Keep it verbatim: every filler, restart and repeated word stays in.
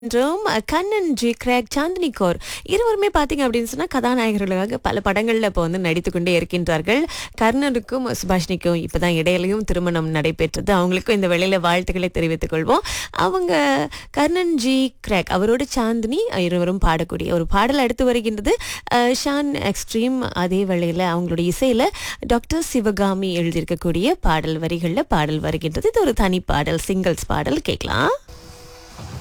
என்றும் Kannan G Craig Chandni Kaur இருவருமே பார்த்தீங்க அப்படின்னு சொன்னா கதாநாயகர்களாக பல படங்கள்ல இப்போ வந்து நடித்து கொண்டே இருக்கின்றார்கள். கர்ணனுக்கும் சுபாஷினிக்கும் இப்பதான் இடையிலையும் திருமணம் நடைபெற்றது. அவங்களுக்கும் இந்த வேளையில வாழ்த்துக்களை தெரிவித்துக் கொள்வோம். அவங்க கர்ணன் ஜி கிரேக் அவரோட சாந்தினி இருவரும் பாடக்கூடிய ஒரு பாடல் அடுத்து வருகின்றது. அஹ், ஷான் எக்ஸ்ட்ரீம் அதே வேளையில அவங்களுடைய இசையில டாக்டர் சிவகாமி எழுதியிருக்கக்கூடிய பாடல் வரிகள்ல பாடல் வருகின்றது. இது ஒரு தனி பாடல், சிங்கிள்ஸ் பாடல் கேட்கலாம்.